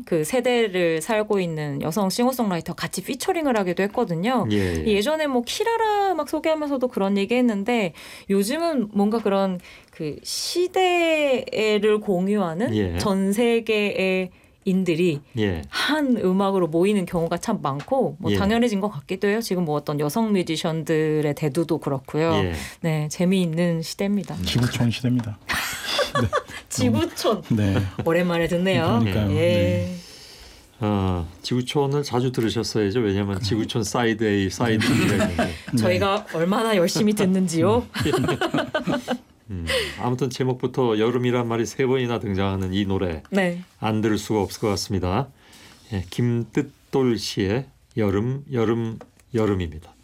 그 세대를 살고 있는 여성 싱어송라이터 같이 피처링을 하기도 했거든요. 예전에 뭐 키라라 막 소개하면서도 그런 얘기했는데 요즘은 뭔가 그런 그 시대를 공유하는 전 세계의 인들이 한 음악으로 모이는 경우가 참 많고 뭐 당연해진 것 같기도 해요. 지금 뭐 어떤 여성 뮤지션들의 대두도 그렇고요. 네, 재미있는 시대입니다. 지구촌 시대입니다. 네. 지구촌. 네. 오랜만에 듣네요. 그러니까요. 네. 지구촌을 자주 들으셨어야죠. 왜냐하면 지구촌 사이드 A, 사이드 B가 있는데 저희가 얼마나 열심히 듣는지요. 아무튼 제목부터 여름이란 말이 3번이나 등장하는 이 노래 안 들을 수가 없을 것 같습니다. 김뜻돌 씨의 여름, 여름, 여름입니다.